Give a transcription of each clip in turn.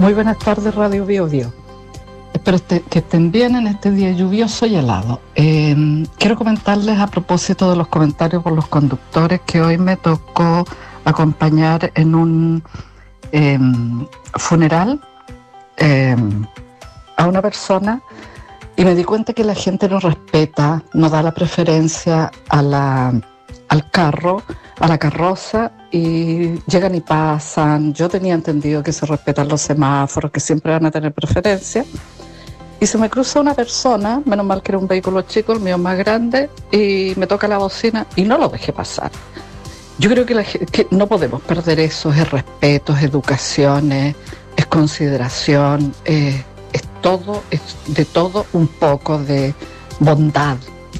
Muy buenas tardes, Radio Bio Bio. Espero que estén bien en este día lluvioso y helado. Quiero comentarles a propósito de los comentarios por los conductores que hoy me tocó acompañar en un funeral a una persona y me di cuenta que la gente no respeta, no da la preferencia al carro, a la carroza, y llegan y pasan. Yo tenía entendido que se respetan los semáforos, que siempre van a tener preferencia, y se me cruza una persona, menos mal que era un vehículo chico, el mío más grande, y me toca la bocina y no lo dejé pasar. Yo creo que no podemos perder eso, es respeto, es educación, es consideración, es todo, es de todo un poco de bondad.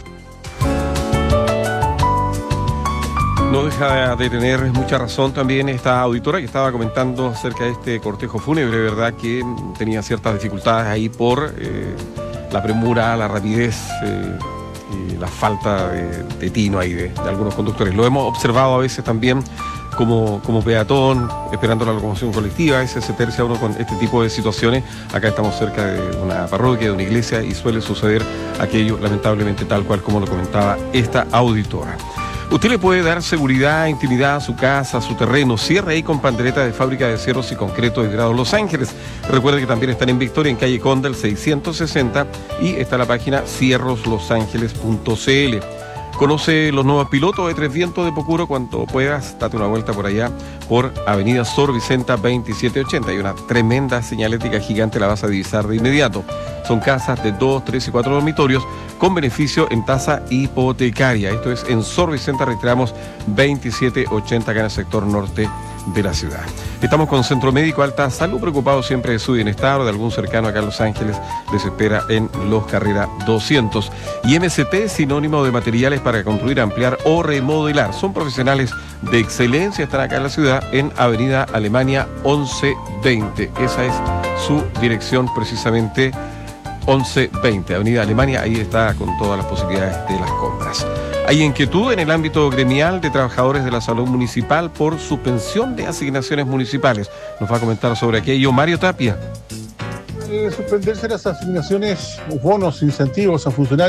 No deja de tener mucha razón también esta auditora que estaba comentando acerca de este cortejo fúnebre, ¿verdad? Que tenía ciertas dificultades ahí por la premura, la rapidez y la falta de tino ahí de algunos conductores. Lo hemos observado a veces también como peatón, esperando la locomoción colectiva. A veces se tercia uno con este tipo de situaciones. Acá estamos cerca de una parroquia, de una iglesia, y suele suceder aquello, lamentablemente, tal cual como lo comentaba esta auditora. Usted le puede dar seguridad, intimidad a su casa, a su terreno. Cierre ahí con pandereta de Fábrica de Cierros y Concreto de Grado Los Ángeles. Recuerde que también están en Victoria, en calle Condel 660, y está la página cierroslosangeles.cl. Conoce los nuevos pilotos de Tres Vientos de Pocuro. Cuando puedas, date una vuelta por allá, por Avenida Sor Vicenta 2780. Hay una tremenda señalética gigante, la vas a divisar de inmediato. Son casas de 2, 3 y 4 dormitorios con beneficio en tasa hipotecaria. Esto es en Sor Vicenta, reiteramos, 2780, acá en el sector norte de la ciudad. Estamos con Centro Médico Alta Salud, preocupado siempre de su bienestar o de algún cercano acá en Los Ángeles. Les espera en Los Carrera 200. Y MST, sinónimo de materiales para construir, ampliar o remodelar. Son profesionales de excelencia, están acá en la ciudad, en Avenida Alemania 1120. Esa es su dirección, precisamente 1120, Avenida Alemania. Ahí está con todas las posibilidades de las compras. Hay inquietud en el ámbito gremial de trabajadores de la salud municipal por suspensión de asignaciones municipales. Nos va a comentar sobre aquello Mario Tapia. Suspenderse las asignaciones, bonos, incentivos a funcionarios